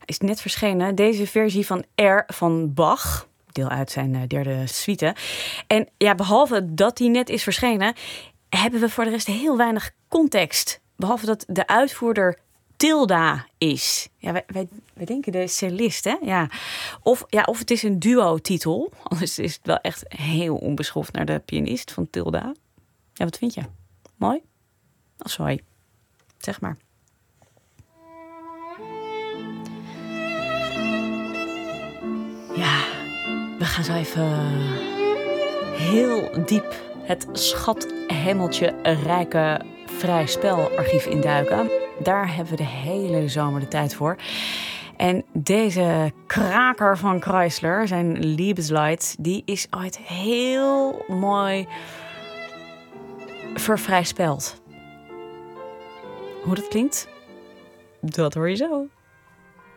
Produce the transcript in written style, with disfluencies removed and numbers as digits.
is net verschenen. Deze versie van Air van Bach. Deel uit zijn derde suite. En ja, behalve dat die net is verschenen, hebben we voor de rest heel weinig context. Behalve dat de uitvoerder Tilda is. Ja, wij denken de cellist, hè? Ja. Of het is een duo-titel. Anders is het wel echt heel onbeschoft naar de pianist van Tilda. Ja, wat vind je? Mooi? Oh, sorry. Zeg maar. Ja, we gaan zo even heel diep het schathemeltje rijke vrij spelarchief induiken. Daar hebben we de hele zomer de tijd voor. En deze kraker van Kreisler, zijn Liebeslied, die is ooit heel mooi vervrijspeld. Hoe dat klinkt, dat hoor je zo.